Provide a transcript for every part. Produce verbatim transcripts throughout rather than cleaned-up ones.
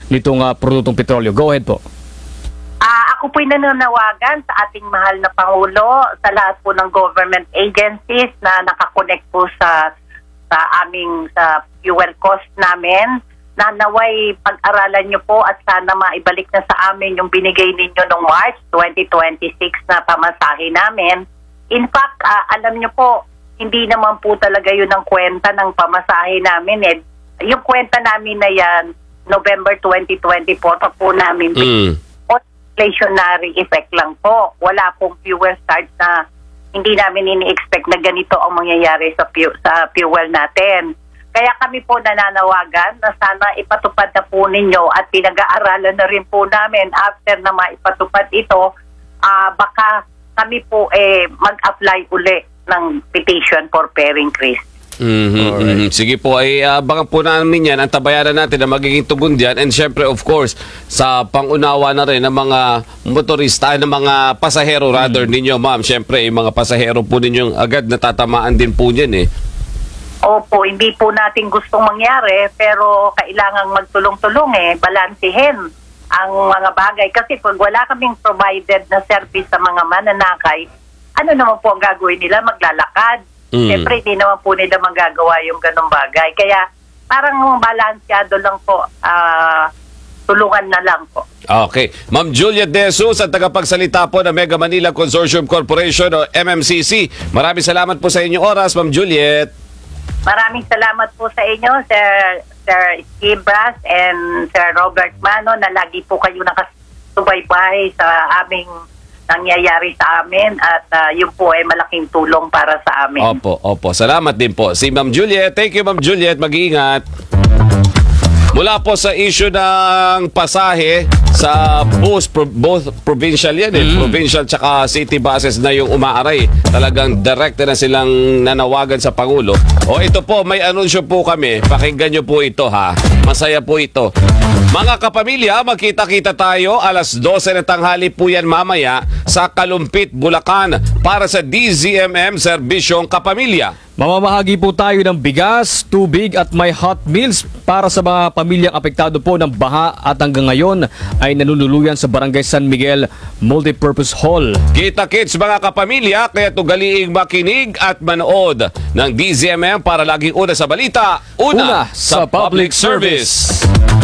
nitong uh, produktong petrolyo. Go ahead po. Ah, ako po'y nananawagan sa ating mahal na Pangulo, sa lahat po ng government agencies na nakakonect po sa sa aming sa fuel cost namin, na naway pag-aralan nyo po at sana maibalik na sa amin yung binigay ninyo noong March twenty twenty-six na pamasahe namin. In fact, uh, alam nyo po, hindi naman po talaga yun ang kwenta ng pamasahe namin. Eh. Yung kwenta namin na yan, November twenty twenty-four pa po namin. Mm. Inflationary effect lang po. Wala pong fuel charge na hindi namin ini-expect na ganito ang mangyayari sa, fu- sa fuel natin. Kaya kami po nananawagan na sana ipatupad na po ninyo at pinag-aaralan na rin po namin after na maipatupad ito, uh, baka kami po eh, mag-apply uli ng petition for fair increase. Mm-hmm, mm-hmm. Sige po, ay abangan po namin yan. Ang tabayaran natin na magiging tugon diyan. And syempre, of course, sa pangunawa na rin ng mga motorista, ng mga pasahero rather mm. ninyo, ma'am. Syempre, yung mga pasahero po ninyong agad natatamaan din po niyan eh. Opo, hindi po natin gustong mangyari, pero kailangang magtulong-tulong eh, balansihin ang mga bagay. Kasi pag wala kaming provided na service sa mga mananakay, ano naman po ang gagawin nila? Maglalakad. Mm. Siyempre, hindi naman po nila magagawa yung ganong bagay. Kaya parang balansyado lang po, uh, tulungan na lang po. Okay. Ma'am Juliet De Jesus, ang tagapagsalita po ng Mega Manila Consortium Corporation o M M C C. Maraming salamat po sa inyong oras, Ma'am Juliet. Maraming salamat po sa inyo, Sir Sir Skibras and Sir Robert Mano, na lagi po kayo nakasubaybay sa aming nangyayari sa amin at uh, yun po ay malaking tulong para sa amin. Opo, opo. Salamat din po. Si Ma'am Juliet. Thank you, Ma'am Juliet. Mag-iingat. Mula po sa issue ng pasahe sa bus, pro, both provincial yan eh. Mm. Provincial tsaka city buses na yung umaaray. Talagang direct na silang nanawagan sa Pangulo. O ito po, may anunsyo po kami. Pakinggan nyo po ito ha. Masaya po ito. Mga kapamilya, magkita-kita tayo. alas dose ng tanghali po yan mamaya sa Kalumpit, Bulacan para sa D Z M M Serbisyong Kapamilya. Mamamahagi po tayo ng bigas, tubig at may hot meals para sa mga pamilyang apektado po ng baha at hanggang ngayon ay nanunuluyan sa Barangay San Miguel Multipurpose Hall. Kita-kits mga kapamilya, kaya tugaliing makinig at manood ng D Z M M para laging una sa balita, una, una sa, sa public service.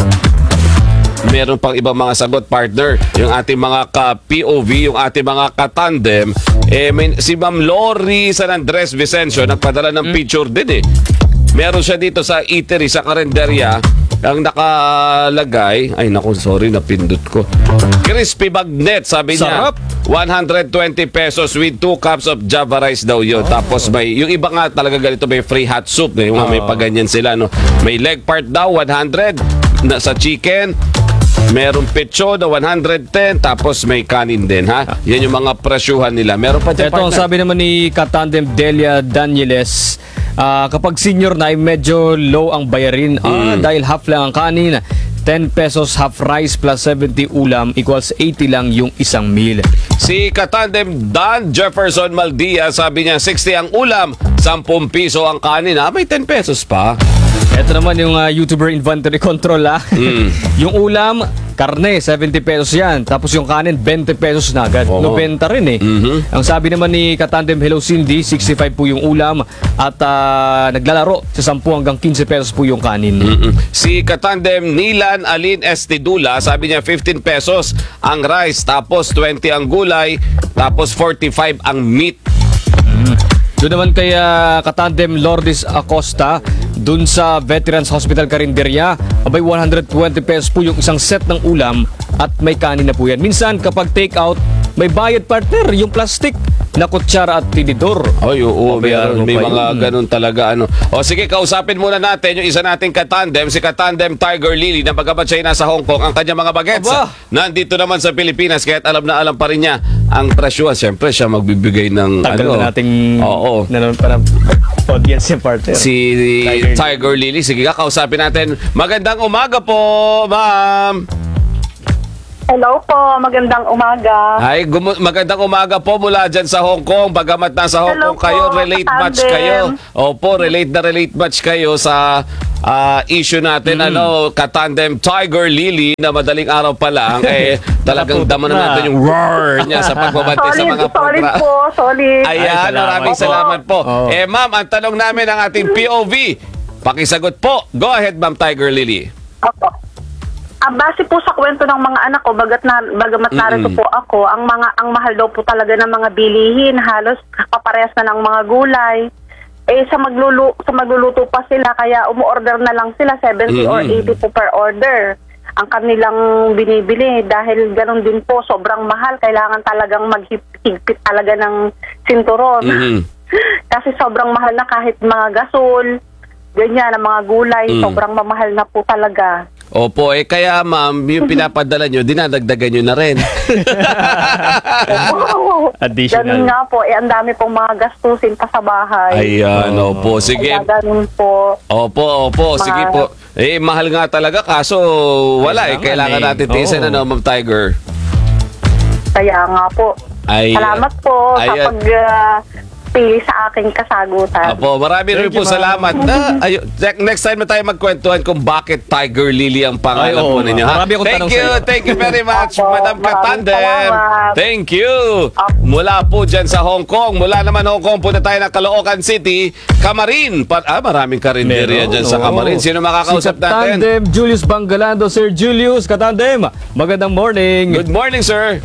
Meron pang ibang mga sagot, partner. Yung ating mga ka-P O V, yung ating mga ka-tandem. Eh, may, si Ma'am Lori San Andres Vicencio nagpadala ng mm. picture din eh. Meron siya dito sa eatery, sa karinderya. Ang nakalagay, ay naku, sorry, napindot ko. Crispy bagnet, sabi niya. Sarap. one hundred twenty pesos with two cups of Java rice daw yun. Oh. Tapos may, yung iba nga talaga ganito, may free hot soup. Eh, yung oh. may paganyan sila, no? May leg part daw, one hundred na sa chicken. Merong pecho na one hundred ten, tapos may kanin din, ha? Yan yung mga presyuhan nila. Meron pa dyan, ito, partner. Sabi naman ni Katandem Delia Danieles, uh, kapag senior na ay medyo low ang bayarin. Mm. Ah, dahil half lang ang kanin, ten pesos half rice plus seventy ulam equals eighty lang yung isang meal. Si Katandem Dan Jefferson Maldia, sabi niya sixty ang ulam, ten piso ang kanin. Ah, may ten pesos pa. Ito naman yung uh, YouTuber inventory control ha. Mm. Yung ulam, karne, seventy pesos yan. Tapos yung kanin, twenty pesos na agad. Oh. ninety rin eh. Mm-hmm. Ang sabi naman ni Katandem Hello Cindy, sixty-five po yung ulam. At uh, naglalaro sa ten hanggang fifteen pesos po yung kanin. Mm-hmm. Si Katandem Nilan Alin Estidula, sabi niya fifteen pesos ang rice. Tapos twenty ang gulay. Tapos forty-five ang meat. Mm. Doon naman kay uh, Katandem Lourdes Acosta, dun sa Veterans Hospital Carinderia, abay one hundred twenty pesos po yung isang set ng ulam at may kanin na po yan. Minsan kapag take out, may bayad, partner, yung plastic na kutsara at tinidor. Ay, oo, may, may mga yun. ganun talaga. Ano. O sige, kausapin muna natin yung isa nating katandem, si Katandem Tiger Lily, na bagamat siya nasa Hong Kong, ang kanyang mga bagets nandito naman sa Pilipinas, kaya't alam na alam pa rin niya ang presyo. Siyempre, siya magbibigay ng tagal ano, na nating oo. Nanon para audience yung partner. Si Tiger, Tiger Lily. Sige, kausapin natin. Magandang umaga po, ma'am. Hello po, magandang umaga. Ay, gumu- magandang umaga po mula dyan sa Hong Kong. Bagamat nasa Hong Hello Kong kayo, po, relate Katandem. match kayo. Opo, relate na relate match kayo sa ah, issue natin. Ano, Katandem Tiger Lily na madaling araw pa lang, eh, talagang dama na natin yung roar niya sa pagbabantay sa Solid, mga solid program. po, solid. Ayan, Ay, salamat maraming po. salamat po. Oo. Eh, ma'am, ang tanong namin ang ating P O V. Pakisagot po. Go ahead, ma'am Tiger Lily. Opo. Ah, base po sa kwento ng mga anak ko, bagat na, bagamat narito Mm-mm. po ako, ang mga ang mahal daw po talaga ng mga bilihin, halos kaparehas na ng mga gulay. Eh sa maglulu sa magluluto pa sila, kaya umu-order na lang sila seventy or Mm-mm. eighty po per order. Ang kanilang binibili dahil ganun din po, sobrang mahal, kailangan talagang maghigpit talaga ng sinturon. Mhm. Kasi sobrang mahal na kahit mga gasol, ganyan, ang mga gulay, Mm. sobrang mamahal na po talaga. Opo, eh kaya ma'am, yung pinapadala nyo, dinadagdagan nyo na rin. Additional. Ganun nga po, eh, ang dami pong mga gastusin pa sa bahay. Ayan, opo. Sige. Kaya ganun po. Opo, opo. Sige Mahal. po. Eh, mahal nga talaga. Kaso, wala eh. Kailangan Kailangan eh. natin tiisin, Oo. ano, Ma'am Tiger. Kaya nga po. Ay, Salamat po sa ayan. pag ah, pili sa aking kasagutan. Opo, marami rin Thank po you, ma'am. salamat. Na, ayo, next time na tayo magkwentuhan kung bakit Tiger Lily ang pangalan Ay, oo, po ninyo. ha? marami akong Thank tanong you, sa'yo. thank you very much, Opo, Madam maraming Katandem. salamat. Thank you. Mula po dyan sa Hong Kong. Mula naman Hong Kong, punta tayo ng Caloocan City, Camarin. Pa ah, maraming karinderya Meron, dyan sa oo. Camarin. Sino makakausap si natin? Katandem Julius Bangalando. Sir Julius, Katandem, magandang morning. Good morning, sir.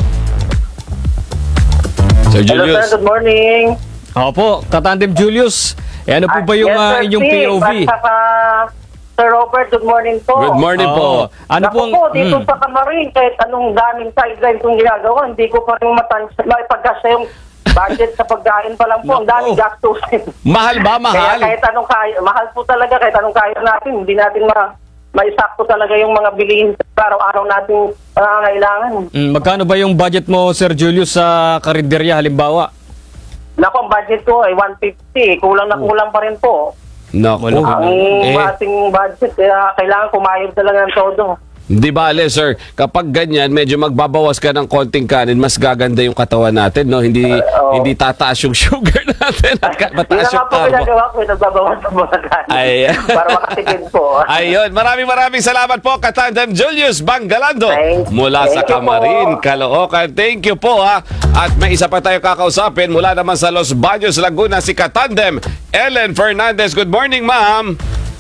Sir Hello Julius. sir, good morning. Opo, Katandem Julius. Eh, ano po Ah, ba yung yes, ah, sir, inyong Steve. P O V? At saka, Sir Robert, good morning po. Good morning Oo. po. Ano Naku po ang... po, dito Hmm. sa Kamarin, kahit anong daming sideline kong ginagawa, hindi ko pa rin matans- maipagkasya yung budget sa pagkain pa lang po. Ang Naku. daming gastusin. Mahal ba? Kaya Mahal? kahit anong kaya, mahal po talaga, kahit anong kaya natin, hindi natin ma maisakto talaga yung mga bilihin sa araw-araw nating pangangailangan. Mm, magkano ba yung budget mo, Sir Julius, sa karinderya halimbawa? Naku, ang budget ko ay one fifty. Kulang na kulang pa rin po. Naku. Wala. Ang Eh, ating budget, kaya kailangan kumayod talaga ng todo. Di bale, sir. Kapag ganyan, medyo magbabawas ka ng konting kanin, mas gaganda yung katawan natin, no? Hindi oo. hindi tataas yung sugar natin at ka- Yun mataas na nga yung po carbo. ginagawa ko, nagbabawas ng mga kanin. Ay. Para makatipid po. Ayun, maraming maraming salamat po, Katandem Julius Bangalando. Thank- Mula sa thank you Camarin, po. Caloocan. Thank you po, ha. At may isa pa tayo kakausapin mula naman sa Los Baños, Laguna, si Katandem Ellen Fernandez. Good morning, ma'am.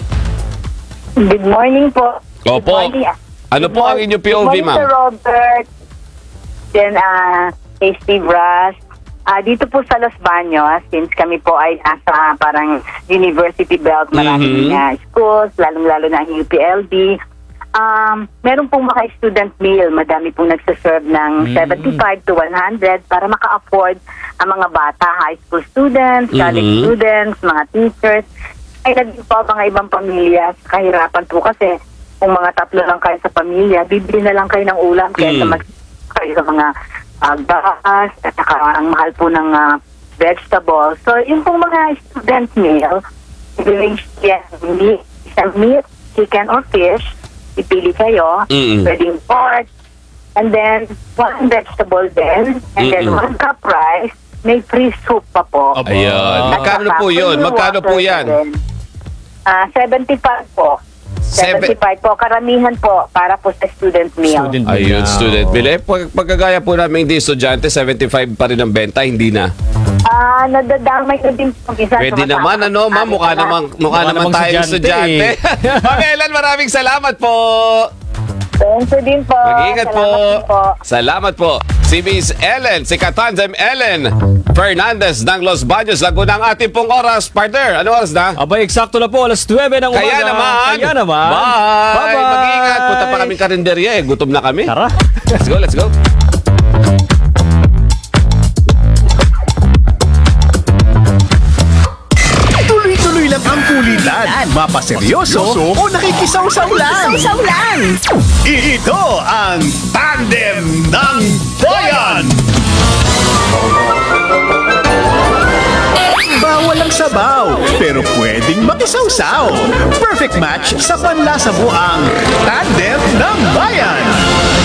Good morning po. Opo. Good morning. Ano po ang inyong P O V, Good morning, ma'am? Sir Robert. Then, ah, kay Steve Russ. Ah, dito po sa Los Baños, since kami po ay nasa parang University Belt, maraming Mhm. ah, schools, lalong-lalo na ang U P L B. Um, meron pong mga student meal. Madami pong nagsaserve ng seventy-five to one hundred para maka-afford ang mga bata, high school students, college Mhm. students, mga teachers. Ay, naging po ang mga ibang pamilya. Kahirapan po kasi kung mga tatlo lang kayo sa pamilya, bibili na lang kayo ng ulam kaysa Mm. mag kayo sa mga uh, gas at saka ang mahal po ng ah, vegetables. So, yung pong mga student meal, i-range yan, meat, isang meat, chicken or fish, ipili kayo, Mm-mm. pwedeng pork, and then one vegetable then, and then Mm-mm. one cup rice, may free soup pa po. Opo. Ayun. Ah. Magkano po yun? Magkano po yan? Ah, seventy-five po. Sebe- seventy-five po. Karamihan po para po sa student meal. Student meal Ayun, na, student oo. bill. Eh, pag, pagkagaya po namin hindi estudyante, seventy-five pa rin ang benta, hindi na. Ah, nadadamay ko din po. Minsan Pwede sumasama naman, ko ano, sa ma'am, mukha amin. naman, mukha Mukha naman namang tayo estudyante. estudyante. Ma'am Ellen, maraming salamat po. Thank you din po. Mag-iingat po. Salamat din po. Salamat po. Si Miss Ellen, si Katandem Ellen Fernandez ng Los Baños, Laguna. Ang ating pong oras, partner. Anong oras na? Abay, eksakto na po, alas nuwebe ng umaga. Kaya naman. Kaya naman. Bye. Bye-bye. Mag-iingat. Punta pa kaming karinderya eh. Gutom na kami. Tara. Let's go, let's go. Tuloy-tuloy lang ang kulitan. Mapaseryoso o nakikisawsaw lang. Ito ang Tandem ng Bayan! Bawal ang sabaw, pero pwedeng makisawsaw. Perfect match sa panlasa mo ang Tandem ng Bayan!